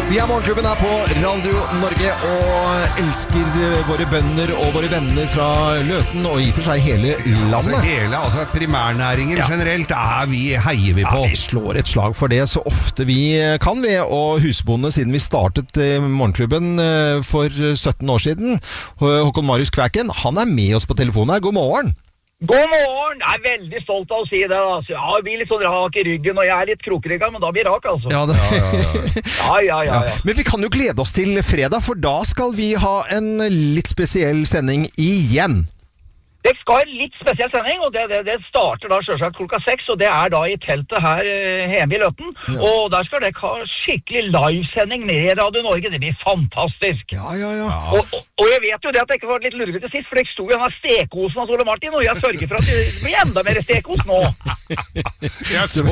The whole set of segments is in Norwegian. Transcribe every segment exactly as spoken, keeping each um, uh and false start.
Vi er Morgenklubben her på Radio Norge og elsker våre bønder og våre venner fra Løten og i og for seg hele landet. Altså hele, altså primærnæringen ja. generelt er vi, heier vi på. Ja, vi slår et slag for det så ofte vi kan vi, og husbonde siden vi startet Morgenklubben for sytten år siden. Håkon Marius Kvæken, han er med oss på telefonen her. God morgen! God morgen! Jeg er veldig stolt av å si det. Altså. Ja, jeg blir litt sånn rak i ryggen, og jeg er litt krokrygget, men da blir jeg rak, altså. Ja, det... ja, ja, ja. ja, ja, ja, ja. Men vi kan jo glede oss til fredag, for da skal vi ha en litt spesiell sending igjen. Det skal en litt spesiell sending, og det, det, det starter da selvsagt klokka seks, og det er da i teltet her hjemme i Løten. Ja. Og der skal det ha skikkelig livesending med Radio Norge. Det blir fantastisk. Ja, ja, ja. Og, og, og jeg vet jo det at det ikke var litt lurvete sist, for det sto jo denne stekosen av Ole Martin, og jeg sørger for at det blir enda mer stekos nå. jeg så,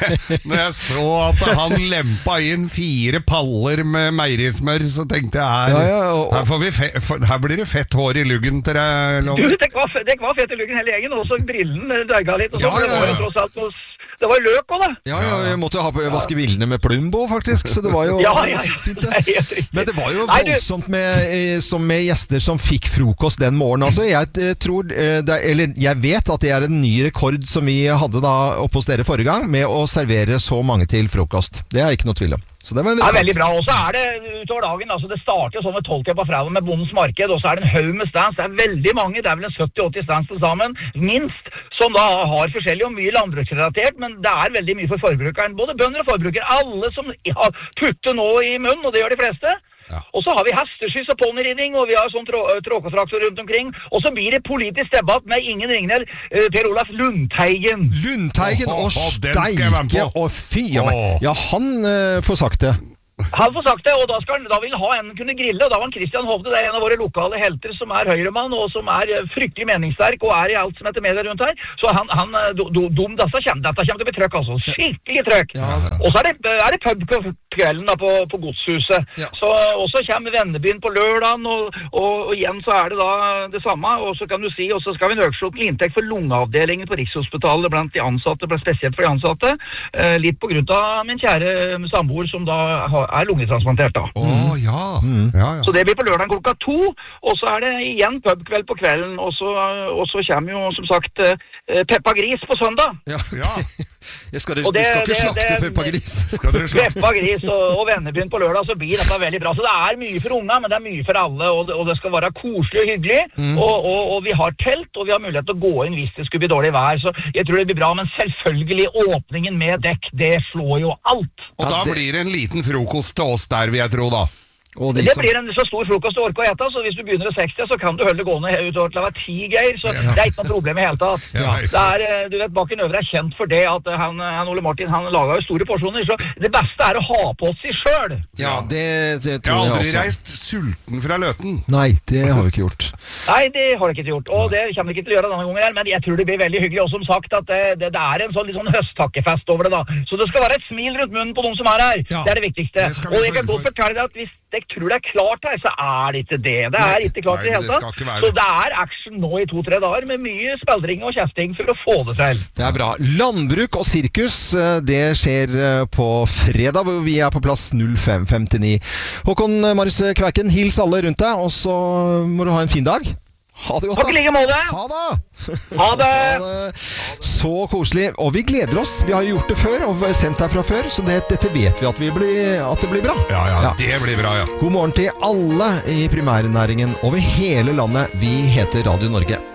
når jeg så at han lempa inn fire paller med meierismør, så tenkte jeg her, ja, ja, og, her, får vi fe, her blir det fett hår i luggen til deg. Du, det var Det var fett i luggen hele gjengen, og så brillen dreiga litt, og så ja, ja, ja. det var jo tross alt noe, det var løk også da. Ja, ja, jeg måtte ha på vaske villene med Plumbo faktisk, så det var jo ja, ja, ja. fint det. Men det var jo voldsomt med, som med gjester som fikk frokost den morgenen, altså. Jeg tror, eller jeg vet at det er en ny rekord som vi hadde da oppe hos dere forrige gang, med å servere så mange til frokost. Det er ikke noe tvil om. Så det var en det er veldig bra, og så er det utover dagen, altså det starter jo sånn med tolvtida på fredag med Bondens Marked, og så er det en haug med stands, det er veldig mange, det er vel en sytti åtti stands til sammen, minst, som da har forskjellig og mye landbruksrelatert, men det er veldig mye for forbrukeren, både bønder og forbrukere, alle som har putter nå i munnen, og det gjør de fleste. Ja. Og så har vi hesteskyss og ponyridning, og vi har sånn trå tråketraktor rundt omkring, og så blir det politisk debatt med ingen ringner, uh, Per Olaf Lundteigen. Lundteigen oh, oh, og oh, steike og fy av meg. Ja, han uh, får sagt det. Han får sagt det, og da, skal, da vil ha en kunne grille, og da var han Christian Hovde, det er en av våre lokale helter som er høyremann, og som er fryktelig meningssterk, og er i alt som heter medier rundt her. Så han, han do, do, dum, dette kommer, dette kommer til å bli trøkk, altså. Skikkelig trøkk. Ja, og så er det, er det pub på kvelden da på, på Godshuset. Ja. Så, og så kommer Vennebyen på lørdagen, og, og, og igjen så er det da det samme, og så kan du si, og så skal vi en økslått inntekt for lungeavdelingen på Rikshospitalet blant de ansatte, spesielt for de ansatte, eh, litt på grunn av min kjære samboer som da har er lungetransplantert da. Åh, oh, ja. Mm. ja, ja. Så det blir på lørdagen klokka to, og så er det igjen pubkveld på kvelden, og så, og så kommer jo, som sagt, uh, Peppa Gris på søndag. Ja, ja. Jeg skal, det, det, skal ikke det, slakte det, Peppa Gris. Skal dere slakte? Peppa Gris og, og Vennebyen på lørdag, så blir dette veldig bra. Så det er mye for unga, men det er mye for alle, og det, og det skal være koselig og hyggelig, mm. og, og, og vi har telt, og vi har mulighet til å gå inn hvis det skulle bli dårlig vær, så jeg tror det blir bra, men selvfølgelig åpningen med dekk, det slår jo alt. Og da blir det en liten frokost til oss der, vil jeg tro da. Og de det som... blir en så stor frokost du orker å ete, så hvis du begynner å seksti, så kan du holde det gående utover til å være ti greier, så ja. det er ikke noe problem i hele tatt. Ja, det er, du vet, Bakken Øvre er kjent for det at han, han Ole Martin, han laget jo store porsjoner, så det beste er å ha på seg selv. Ja, det, det tror jeg også. Jeg har aldri reist sulten fra Løten. Nei, det har vi ikke gjort. Nei, det har vi ikke gjort, og det kommer vi ikke til å gjøre denne gangen her, men jeg tror det blir veldig hyggelig, og som sagt at det, det, det er en sånn, litt sånn høsttakkefest over det da. Så det skal være et smil rundt munnen på de som er her. Ja. Det er det viktigste. Det og jeg kan godt fortelle deg at hvis jeg tror det er klart her, så er det ikke det. Det er ikke klart i det hele tatt. Så det er action nå i to-tre dager, med mye spildring og kjefting for å få det til. Det er bra. Landbruk og sirkus, det skjer på fredag, hvor vi er på plass null fem femtini. Håkon Marius Kvæken, hils alle rundt deg, og så må du ha en fin dag. Ha det godt da. Takk i like måte. Ha det. Ha det. Ha det. Så koselig. Og vi gleder oss. Vi har gjort det før, og vi har sendt her fra før, så det, dette vet vi at, vi blir, at det blir bra. Ja, ja, ja, det blir bra, ja. God morgen til alle i primærnæringen over hele landet. Vi heter Radio Norge.